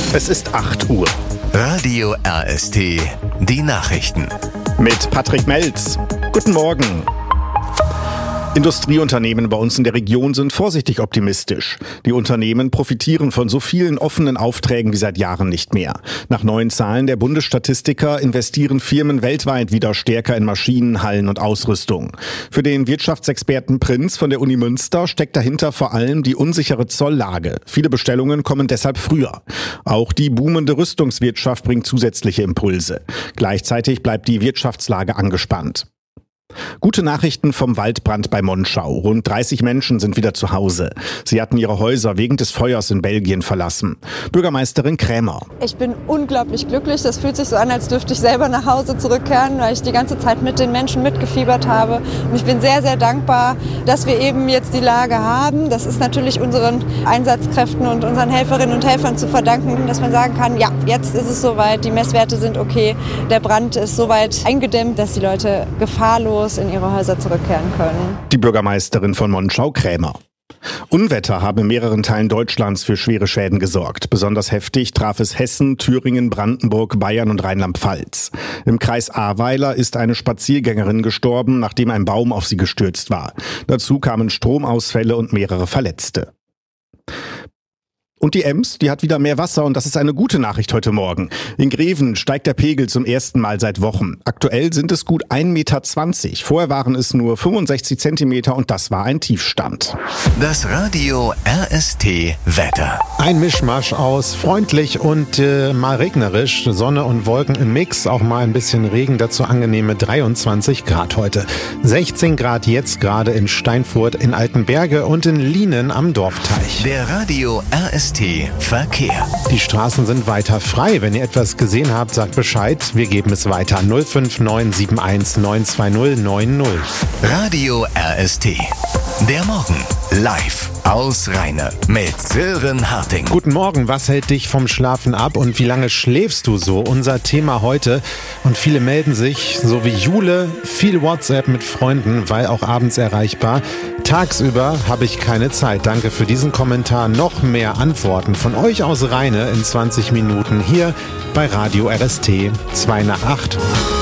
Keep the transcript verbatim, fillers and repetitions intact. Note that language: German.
Es ist acht Uhr. Radio R S T, die Nachrichten. Mit Patrick Melz. Guten Morgen. Industrieunternehmen bei uns in der Region sind vorsichtig optimistisch. Die Unternehmen profitieren von so vielen offenen Aufträgen wie seit Jahren nicht mehr. Nach neuen Zahlen der Bundesstatistiker investieren Firmen weltweit wieder stärker in Maschinen, Hallen und Ausrüstung. Für den Wirtschaftsexperten Prinz von der Uni Münster steckt dahinter vor allem die unsichere Zolllage. Viele Bestellungen kommen deshalb früher. Auch die boomende Rüstungswirtschaft bringt zusätzliche Impulse. Gleichzeitig bleibt die Wirtschaftslage angespannt. Gute Nachrichten vom Waldbrand bei Monschau. Rund dreißig Menschen sind wieder zu Hause. Sie hatten ihre Häuser wegen des Feuers in Belgien verlassen. Bürgermeisterin Krämer. Ich bin unglaublich glücklich. Das fühlt sich so an, als dürfte ich selber nach Hause zurückkehren, weil ich die ganze Zeit mit den Menschen mitgefiebert habe. Und ich bin sehr, sehr dankbar, dass wir eben jetzt die Lage haben. Das ist natürlich unseren Einsatzkräften und unseren Helferinnen und Helfern zu verdanken, dass man sagen kann, ja, jetzt ist es soweit, die Messwerte sind okay, der Brand ist soweit eingedämmt, dass die Leute gefahrlos in ihre Häuser zurückkehren können. Die Bürgermeisterin von Monschau, Krämer. Unwetter haben in mehreren Teilen Deutschlands für schwere Schäden gesorgt. Besonders heftig traf es Hessen, Thüringen, Brandenburg, Bayern und Rheinland-Pfalz. Im Kreis Ahrweiler ist eine Spaziergängerin gestorben, nachdem ein Baum auf sie gestürzt war. Dazu kamen Stromausfälle und mehrere Verletzte. Und die Ems, die hat wieder mehr Wasser und das ist eine gute Nachricht heute Morgen. In Greven steigt der Pegel zum ersten Mal seit Wochen. Aktuell sind es gut ein Meter zwanzig. Vorher waren es nur fünfundsechzig Zentimeter und das war ein Tiefstand. Das Radio R S T Wetter. Ein Mischmasch aus freundlich und äh, mal regnerisch. Sonne und Wolken im Mix, auch mal ein bisschen Regen, dazu angenehme dreiundzwanzig Grad heute. sechzehn Grad jetzt gerade in Steinfurt, in Altenberge und in Lienen am Dorfteich. Der Radio R S T Verkehr. Die Straßen sind weiter frei. Wenn ihr etwas gesehen habt, sagt Bescheid. Wir geben es weiter. null fünf neun sieben eins neun zwei null neun null. Radio R S T. Der Morgen live aus Rheine mit Sören Harting. Guten Morgen, was hält dich vom Schlafen ab und wie lange schläfst du so? Unser Thema heute. Und viele melden sich, so wie Jule, viel WhatsApp mit Freunden, weil auch abends erreichbar. Tagsüber habe ich keine Zeit. Danke für diesen Kommentar. Noch mehr Antworten von euch aus Rheine in zwanzig Minuten hier bei Radio R S T zwei nach acht.